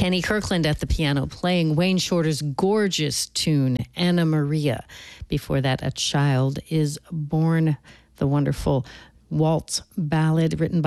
Kenny Kirkland at the piano playing Wayne Shorter's gorgeous tune, Anna Maria. Before that, A Child is Born, the wonderful waltz ballad written by